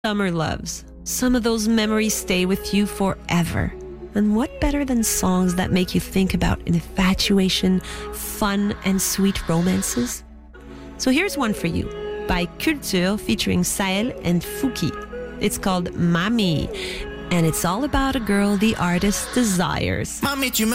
Summer loves. Some of those memories stay with you forever. And what better than songs that make you think about infatuation, fun, and sweet romances? So here's one for you by Culture featuring Sahel and Fouki. It's called Mami, and it's all about a girl the artist desires. Mami, tu